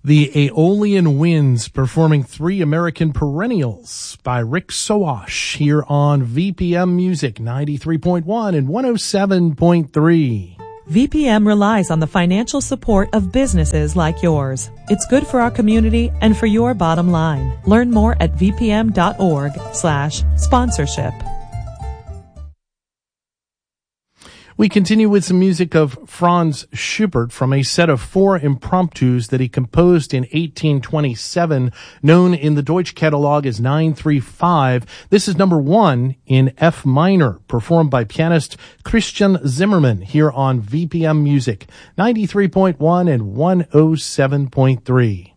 The Aeolian Winds performing Three American Perennials by Rick Soash here on VPM Music 93.1 and 107.3. VPM relies on the financial support of businesses like yours. It's good for our community and for your bottom line. Learn more at vpm.org/sponsorship. We continue with some music of Franz Schubert from a set of 4 impromptus that he composed in 1827, known in the Deutsch Catalog as 935. This is number 1 in F minor, performed by pianist Christian Zimmermann here on VPM Music 93.1 and 107.3.